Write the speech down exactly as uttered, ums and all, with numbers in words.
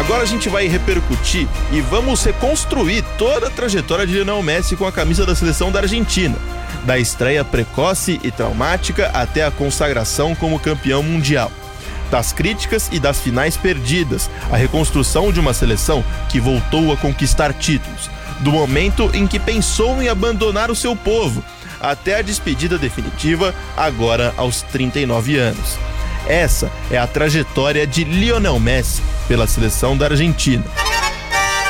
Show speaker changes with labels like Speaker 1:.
Speaker 1: Agora a gente vai repercutir e vamos reconstruir toda a trajetória de Lionel Messi com a camisa da seleção da Argentina, da estreia precoce e traumática até a consagração como campeão mundial. Das críticas e das finais perdidas, a reconstrução de uma seleção que voltou a conquistar títulos, do momento em que pensou em abandonar o seu povo, até a despedida definitiva, agora aos trinta e nove anos. Essa é a trajetória de Lionel Messi pela seleção da Argentina.